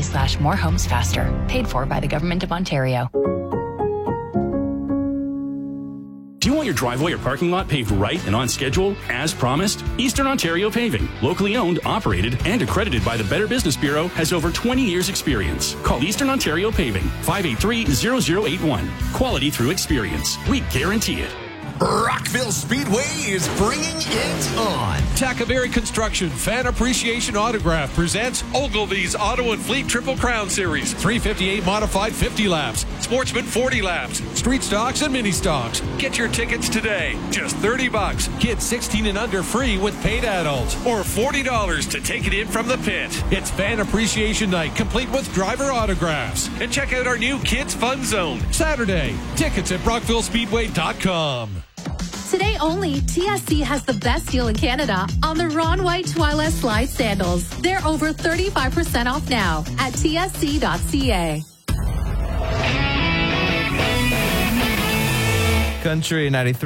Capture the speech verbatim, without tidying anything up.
slash more homes faster. Paid for by the Government of Ontario. Do you want your driveway or parking lot paved right and on schedule, as promised? Eastern Ontario Paving, locally owned, operated, and accredited by the Better Business Bureau, has over twenty years experience. Call Eastern Ontario Paving, five eight three, zero zero eight one. Quality through experience. We guarantee it. Rockville Speedway is bringing it on. Tackaberry Construction Fan Appreciation Autograph presents Ogilvy's Auto and Fleet Triple Crown Series. three fifty-eight modified fifty laps, Sportsman forty laps, street stocks and mini stocks. Get your tickets today. Just thirty bucks. Kids sixteen and under free with paid adults. Or forty dollars to take it in from the pit. It's Fan Appreciation Night, complete with driver autographs. And check out our new Kids Fun Zone. Saturday. Tickets at brockville speedway dot com. Today only, T S C has the best deal in Canada on the Ron White Twyla Slide Sandals. They're over thirty-five percent off now at T S C dot C A. Country ninety-three.